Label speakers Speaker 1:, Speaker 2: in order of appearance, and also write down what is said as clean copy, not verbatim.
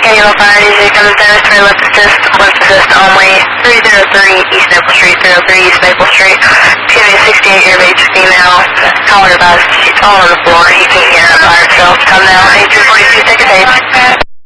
Speaker 1: Canyon Fire, easy, comes down, turn left assist only, 303 East Maple Street, 303 East Maple Street, PMA 68-year age female, caller advised, she's all on the floor, you can hear her by herself, come now, 8342, take a tape.